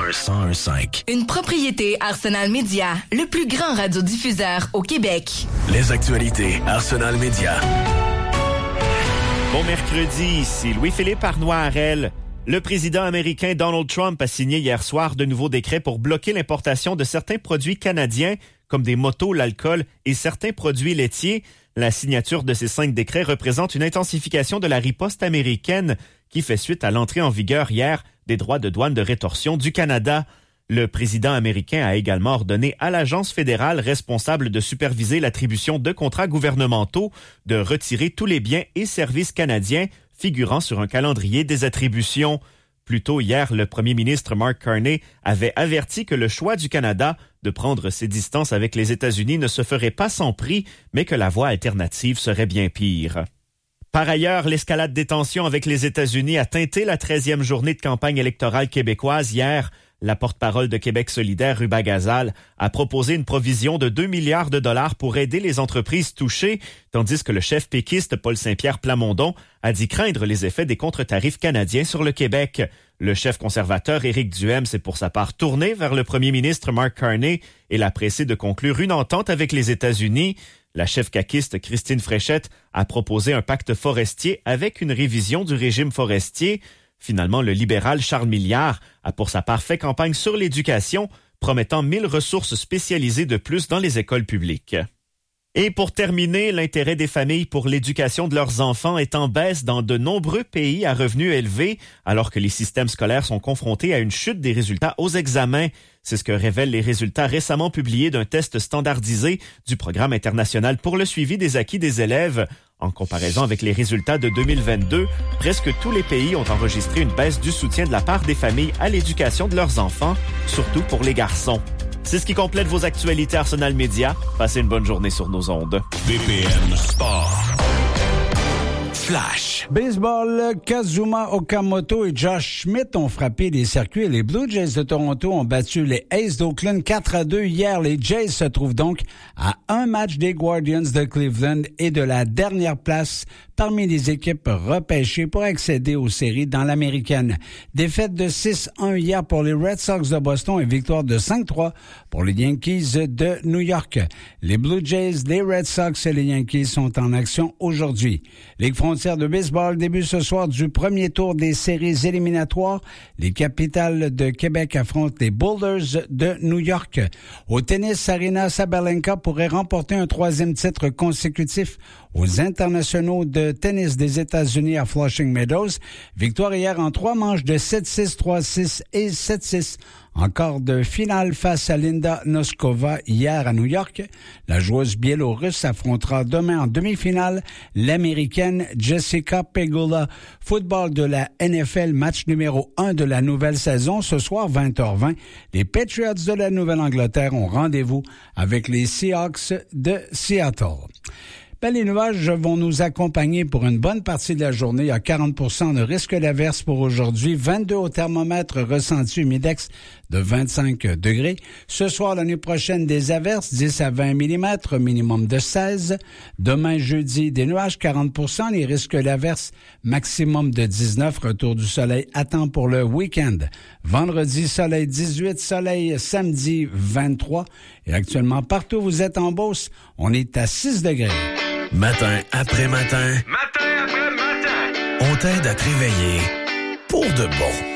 101.5. Une propriété Arsenal Média, le plus grand radiodiffuseur au Québec. Les actualités Arsenal Média. Bon mercredi, ici Louis-Philippe Arnois-Harel. Le président américain Donald Trump a signé hier soir de nouveaux décrets pour bloquer l'importation de certains produits canadiens, comme des motos, l'alcool et certains produits laitiers. La signature de ces 5 décrets représente une intensification de la riposte américaine qui fait suite à l'entrée en vigueur hier des droits de douane de rétorsion du Canada. Le président américain a également ordonné à l'agence fédérale responsable de superviser l'attribution de contrats gouvernementaux de retirer tous les biens et services canadiens figurant sur un calendrier des attributions. Plus tôt hier, le premier ministre Mark Carney avait averti que le choix du Canada de prendre ses distances avec les États-Unis ne se ferait pas sans prix, mais que la voie alternative serait bien pire. Par ailleurs, l'escalade des tensions avec les États-Unis a teinté la 13e journée de campagne électorale québécoise hier. La porte-parole de Québec solidaire, Ruba Gazal, a proposé une provision de 2 milliards de dollars pour aider les entreprises touchées, tandis que le chef péquiste Paul Saint-Pierre Plamondon a dit craindre les effets des contre-tarifs canadiens sur le Québec. Le chef conservateur Éric Duhaime s'est pour sa part tourné vers le premier ministre Mark Carney et l'a pressé de conclure une entente avec les États-Unis. La chef caquiste Christine Fréchette a proposé un pacte forestier avec une révision du régime forestier. Finalement, le libéral Charles Milliard a pour sa part fait campagne sur l'éducation, promettant 1000 ressources spécialisées de plus dans les écoles publiques. Et pour terminer, l'intérêt des familles pour l'éducation de leurs enfants est en baisse dans de nombreux pays à revenus élevés, alors que les systèmes scolaires sont confrontés à une chute des résultats aux examens. C'est ce que révèlent les résultats récemment publiés d'un test standardisé du Programme international pour le suivi des acquis des élèves. En comparaison avec les résultats de 2022, presque tous les pays ont enregistré une baisse du soutien de la part des familles à l'éducation de leurs enfants, surtout pour les garçons. C'est ce qui complète vos actualités Arsenal Média. Passez une bonne journée sur nos ondes. BPM Sport. Flash. Baseball, Kazuma Okamoto et Josh Schmidt ont frappé les circuits. Les Blue Jays de Toronto ont battu les Aces d'Oakland 4-2 hier. Les Jays se trouvent donc à un match des Guardians de Cleveland et de la dernière place parmi les équipes repêchées pour accéder aux séries dans l'américaine. Défaite de 6-1 hier pour les Red Sox de Boston et victoire de 5-3 pour les Yankees de New York. Les Blue Jays, les Red Sox et les Yankees sont en action aujourd'hui. Ligue frontière de baseball, début ce soir du premier tour des séries éliminatoires. Les Capitals de Québec affrontent les Boulders de New York. Au tennis, Aryna Sabalenka pourrait remporter un 3e titre consécutif aux internationaux de tennis des États-Unis à Flushing Meadows. Victoire hier en 3 manches de 7-6, 3-6 et 7-6. En quart de finale face à Linda Noskova hier à New York. La joueuse biélorusse affrontera demain en demi-finale l'Américaine Jessica Pegula. Football de la NFL, match numéro 1 de la nouvelle saison. Ce soir, 20h20, les Patriots de la Nouvelle-Angleterre ont rendez-vous avec les Seahawks de Seattle. Les nuages vont nous accompagner pour une bonne partie de la journée. Il y a 40% de risque d'averse pour aujourd'hui. 22 au thermomètre ressenti, humidex de 25 degrés. Ce soir, la nuit prochaine, des averses, 10 à 20 mm, minimum de 16. Demain, jeudi, des nuages, 40%. Les risques d'averse, maximum de 19. Retour du soleil à temps pour le week-end. Vendredi, soleil 18, soleil samedi 23. Et actuellement, partout où vous êtes en Beauce, on est à 6 degrés. Matin après matin. Matin après matin. On t'aide à te réveiller pour de bon.